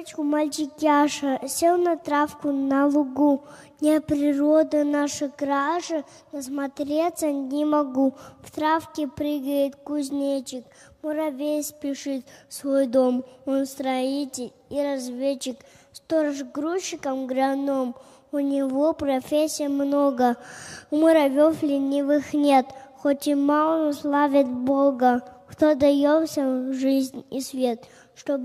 речку мальчик Яша сел на травку на лугу. Не природа наша краше, насмотреться не могу. В травке прыгает кузнечик, муравей спешит в свой дом. Он строитель и разведчик, сторож грузчиком агроном. У него профессий много, у муравьев ленивых нет, хоть и мало, но славит Бога. Кто дает всем жизнь и свет, чтобы